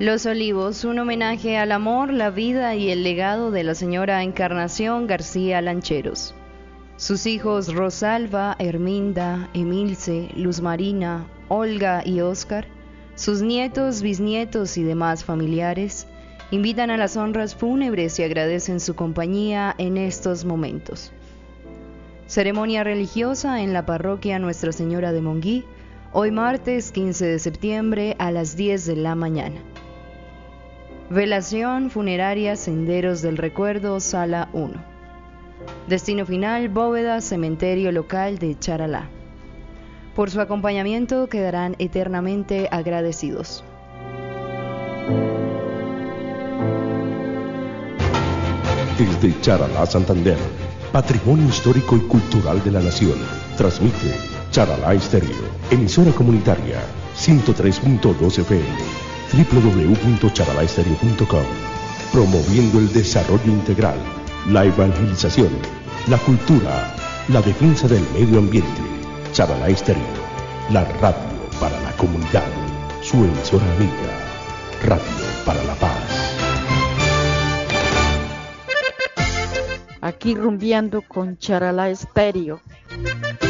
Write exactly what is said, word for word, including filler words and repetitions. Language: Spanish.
Los Olivos, un homenaje al amor, la vida y el legado de la señora Encarnación García Lancheros. Sus hijos Rosalba, Herminda, Emilce, Luz Marina, Olga y Óscar, sus nietos, bisnietos y demás familiares, invitan a las honras fúnebres y agradecen su compañía en estos momentos. Ceremonia religiosa en la parroquia Nuestra Señora de Monguí, hoy martes quince de septiembre a las diez de la mañana. Velación funeraria Senderos del Recuerdo, Sala uno. Destino final, bóveda, cementerio local de Charalá. Por su acompañamiento quedarán eternamente agradecidos. Desde Charalá, Santander, Patrimonio Histórico y Cultural de la Nación, transmite Charalá Estéreo, emisora comunitaria, ciento tres punto dos F M, doble u doble u doble u punto charalá estéreo punto com, promoviendo el desarrollo integral, la evangelización, la cultura, la defensa del medio ambiente. Charalá Estéreo, la radio para la comunidad, su emisora amiga, Radio para la Paz. Aquí rumbeando con Charalá Estéreo.